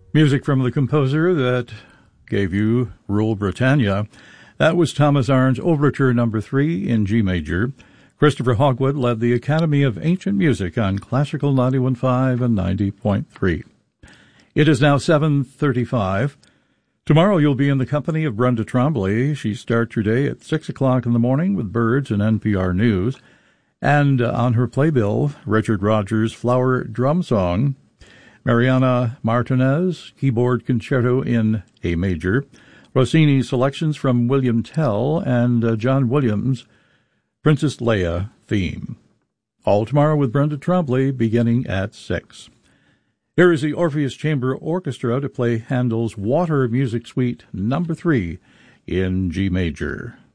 Music from the composer that gave you Rule Britannia. That was Thomas Arndt's Overture No. 3 in G major. Christopher Hogwood led the Academy of Ancient Music on Classical 91.5 and 90.3. It is now 7:35. Tomorrow you'll be in the company of Brenda Trombley. She starts her day at 6 o'clock in the morning with Birds and NPR News. And on her playbill, Richard Rogers' Flower Drum Song, Mariana Martinez, Keyboard Concerto in A major, Rossini selections from William Tell, and John Williams' Princess Leia theme. All tomorrow with Brenda Trombley, beginning at 6. Here is the Orpheus Chamber Orchestra to play Handel's Water Music Suite No. 3 in G major.